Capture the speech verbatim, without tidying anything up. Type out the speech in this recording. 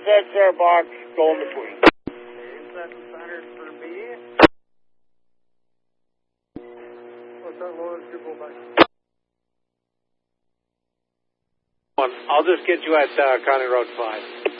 X R box going between. That's center for me. What's that low as people back? I'll just get you at uh, County Road five.